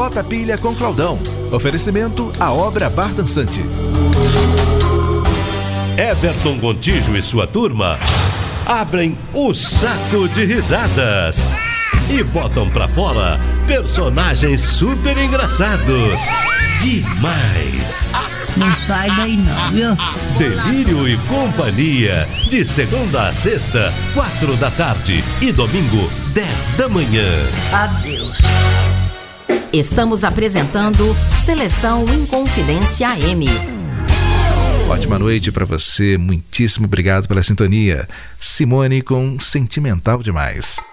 Bota pilha com Claudão. Oferecimento A Obra Bar Dançante. Everton Gontijo e sua turma abrem o saco de risadas e botam pra fora personagens super engraçados. Demais! Não sai daí não, viu? Delírio e Companhia, de segunda a sexta, 4 da tarde e domingo, 10 da manhã. Adeus. Estamos apresentando Seleção Inconfidência AM. Ótima noite para você, muitíssimo obrigado pela sintonia. Simone com Sentimental Demais.